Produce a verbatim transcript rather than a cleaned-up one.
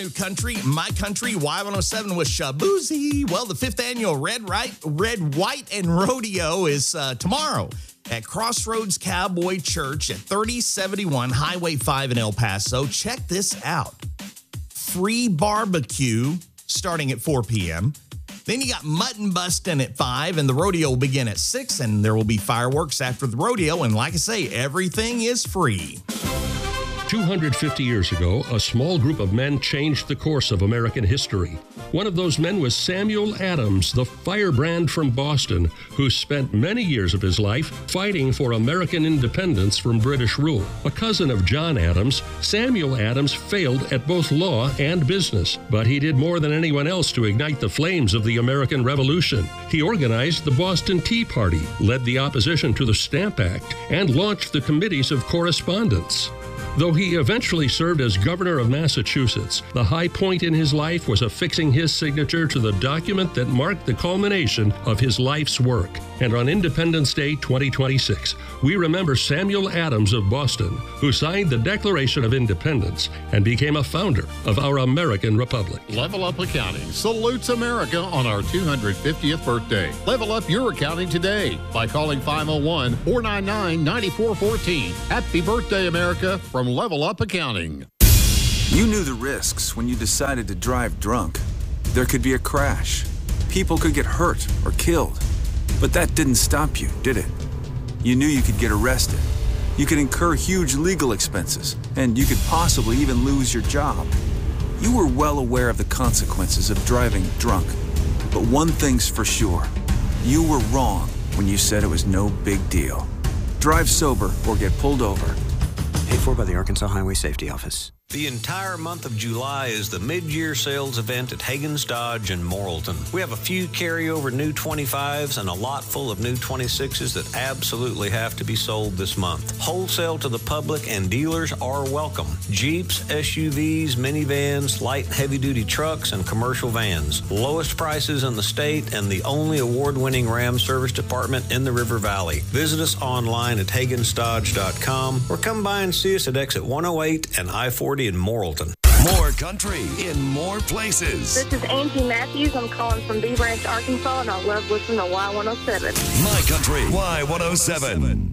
New country, my country, Y one oh seven with Shaboozey. Well, the fifth annual Red, right, Red, White, and Rodeo is uh, tomorrow at Crossroads Cowboy Church at thirty seventy-one Highway five in El Paso. Check this out. Free barbecue starting at four p.m. Then you got mutton busting at five, and the rodeo will begin at six, and there will be fireworks after the rodeo. And like I say, everything is free. two hundred fifty years ago, a small group of men changed the course of American history. One of those men was Samuel Adams, the firebrand from Boston, who spent many years of his life fighting for American independence from British rule. A cousin of John Adams, Samuel Adams failed at both law and business, but he did more than anyone else to ignite the flames of the American Revolution. He organized the Boston Tea Party, led the opposition to the Stamp Act, and launched the Committees of Correspondence. Though he eventually served as governor of Massachusetts, the high point in his life was affixing his signature to the document that marked the culmination of his life's work. And on Independence Day twenty twenty-six, we remember Samuel Adams of Boston, who signed the Declaration of Independence and became a founder of our American Republic. Level Up Accounting salutes America on our two hundred fiftieth birthday. Level up your accounting today by calling five oh one, four nine nine, nine four one four. Happy birthday, America, from Level Up Accounting. You knew the risks when you decided to drive drunk. There could be a crash. People could get hurt or killed. But that didn't stop you, did it? You knew you could get arrested. You could incur huge legal expenses, and you could possibly even lose your job. You were well aware of the consequences of driving drunk. But one thing's for sure. You were wrong when you said it was no big deal. Drive sober or get pulled over. Paid for by the Arkansas Highway Safety Office. The entire month of July is the mid-year sales event at Hagen's Dodge in Morrilton. We have a few carryover new twenty-fives and a lot full of new twenty-sixes that absolutely have to be sold this month. Wholesale to the public and dealers are welcome. Jeeps, S U Vs, minivans, light and heavy-duty trucks, and commercial vans. Lowest prices in the state and the only award-winning Ram service department in the River Valley. Visit us online at Hagens Dodge dot com or come by and see us at exit one oh eight and I forty in Morrilton. More country in more places. This is Angie Matthews. I'm calling from Bee Branch, Arkansas, and I love listening to Y one oh seven. My Country Y one oh seven.